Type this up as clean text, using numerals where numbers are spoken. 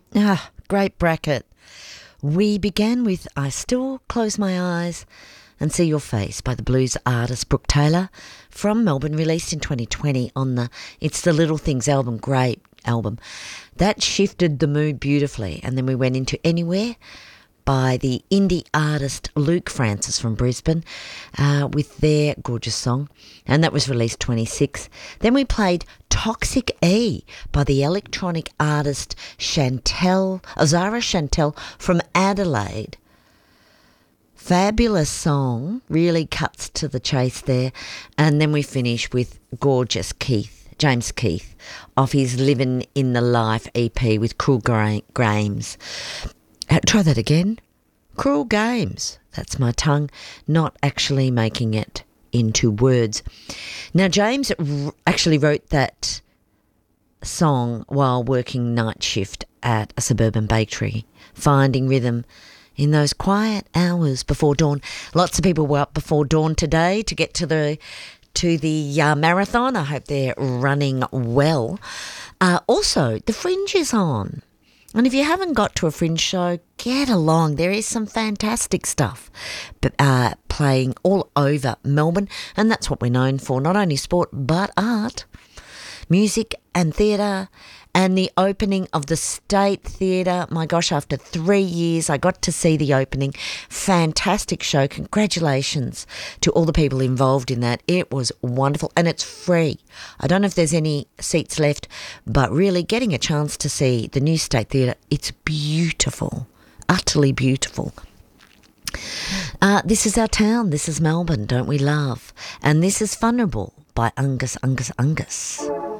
Great bracket. We began with I Still Close My Eyes and See Your Face by the blues artist Brooke Taylor from Melbourne, released in 2020 on the It's the Little Things album. Great album. That shifted the mood beautifully. And then we went into Anywhere by the indie artist Luke Francis from Brisbane with their gorgeous song, and that was released 26. Then we played Toxic E by the electronic artist Zara Chantel from Adelaide. Fabulous song, really cuts to the chase there. And then we finish with gorgeous James Keith, off his Living in the Life EP with Cruel Games. Try that again. Cruel Games. That's my tongue not actually making it into words. Now, James actually wrote that song while working night shift at a suburban bakery, finding rhythm in those quiet hours before dawn. Lots of people were up before dawn today to get to the marathon. I hope they're running well. Also, the Fringe is on. And if you haven't got to a Fringe show, get along. There is some fantastic stuff playing all over Melbourne, and that's what we're known for, not only sport but art, music and theatre, and the opening of the State Theatre. My gosh, after 3 years, I got to see the opening. Fantastic show. Congratulations to all the people involved in that. It was wonderful, and it's free. I don't know if there's any seats left, but really getting a chance to see the new State Theatre, it's beautiful, utterly beautiful. This is our town. This is Melbourne, don't we love? And this is Vulnerable by Angus.